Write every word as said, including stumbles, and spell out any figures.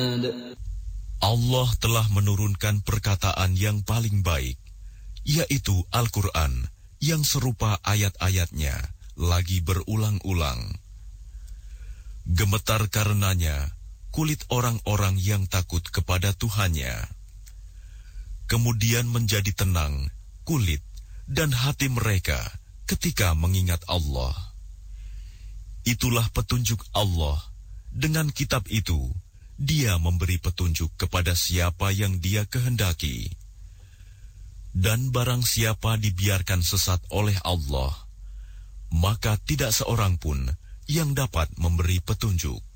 Allah telah menurunkan perkataan yang paling baik, yaitu Al-Quran yang serupa ayat-ayatnya lagi berulang-ulang. Gemetar karenanya kulit orang-orang yang takut kepada Tuhannya. Kemudian menjadi tenang kulit dan hati mereka ketika mengingat Allah. Itulah petunjuk Allah. Dengan kitab itu, Dia memberi petunjuk kepada siapa yang Dia kehendaki. Dan barang siapa dibiarkan sesat oleh Allah, maka tidak seorang pun yang dapat memberi petunjuk.